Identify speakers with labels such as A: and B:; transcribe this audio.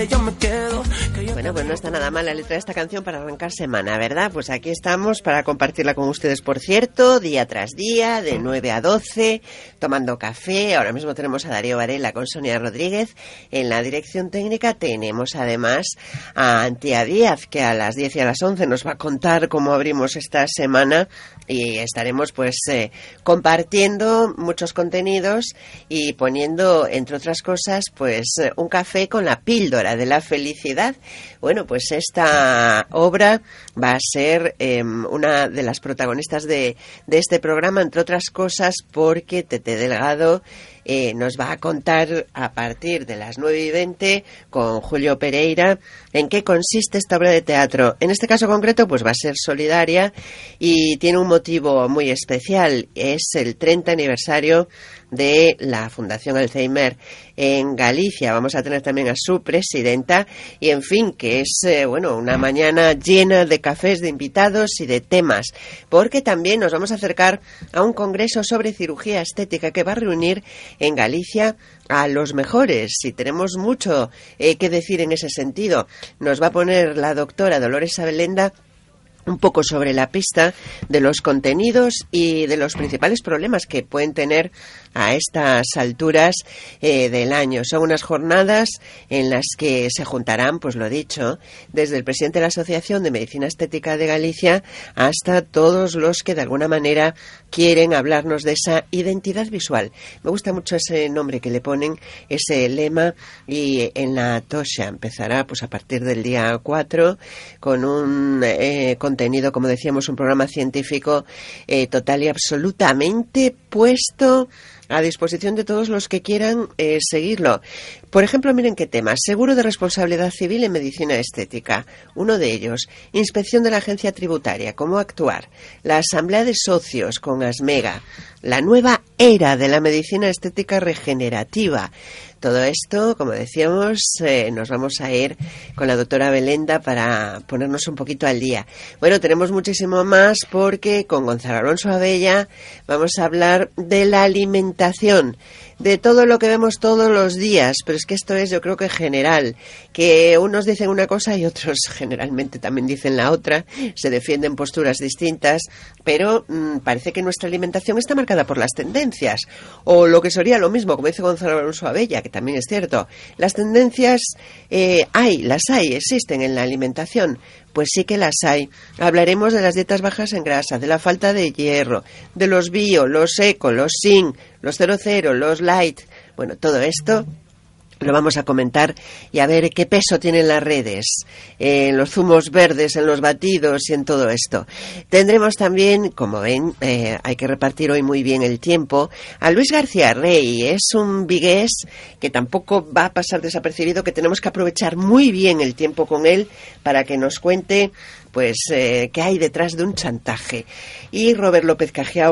A: que yo me quedo.
B: Bueno, pues no está nada mal la letra de esta canción para arrancar semana, ¿verdad? Pues aquí estamos para compartirla con ustedes, por cierto, día tras día, de 9 a 12, tomando café. Ahora mismo tenemos a Darío Varela con Sonia Rodríguez. En la dirección técnica tenemos además a Antía Díaz, que a las 10 y a las 11 nos va a contar cómo abrimos esta semana y estaremos pues compartiendo muchos contenidos y poniendo, entre otras cosas, pues un café con la píldora de la felicidad. Bueno, pues esta obra va a ser una de las protagonistas de este programa, entre otras cosas, porque Tete Delgado nos va a contar a partir de las 9:20 con Julio Pereira en qué consiste esta obra de teatro. En este caso concreto, pues va a ser solidaria y tiene un motivo muy especial. Es el 30 aniversario de la Fundación Alzheimer en Galicia. Vamos a tener también a su presidenta y, en fin, que es una mañana llena de cafés, de invitados y de temas, porque también nos vamos a acercar a un congreso sobre cirugía estética que va a reunir en Galicia a los mejores, y tenemos mucho que decir en ese sentido. Nos va a poner la doctora Dolores Abelenda un poco sobre la pista de los contenidos y de los principales problemas que pueden tener a estas alturas del año. Son unas jornadas en las que se juntarán, pues lo dicho, desde el presidente de la Asociación de Medicina Estética de Galicia hasta todos los que de alguna manera quieren hablarnos de esa identidad visual. Me gusta mucho ese nombre que le ponen, ese lema, y en la Tosha empezará pues a partir del día 4 con un contenido, como decíamos, un programa científico total y absolutamente puesto a disposición de todos los que quieran seguirlo. Por ejemplo, miren qué temas: seguro de responsabilidad civil en medicina estética, uno de ellos; inspección de la agencia tributaria, cómo actuar; la asamblea de socios con Asmega; la nueva era de la medicina estética regenerativa. Todo esto, como decíamos, nos vamos a ir con la doctora Belenda para ponernos un poquito al día. Bueno, tenemos muchísimo más porque con Gonzalo Alonso Abella vamos a hablar de la alimentación, de todo lo que vemos todos los días, pero es que esto es, yo creo que general, que unos dicen una cosa y otros generalmente también dicen la otra, se defienden posturas distintas, pero parece que nuestra alimentación está marcada por las tendencias, o lo que sería lo mismo, como dice Gonzalo Alonso Abella, que también es cierto, las tendencias existen en la alimentación. Pues sí que las hay. Hablaremos de las dietas bajas en grasa, de la falta de hierro, de los bio, los eco, los sin, los 00, los light. Bueno, todo esto lo vamos a comentar y a ver qué peso tienen las redes, en los zumos verdes, en los batidos y en todo esto. Tendremos también, como ven, hay que repartir hoy muy bien el tiempo, a Luis García Rey. Es un vigués que tampoco va a pasar desapercibido, que tenemos que aprovechar muy bien el tiempo con él para que nos cuente pues qué hay detrás de un chantaje. Y Robert López Cajiao,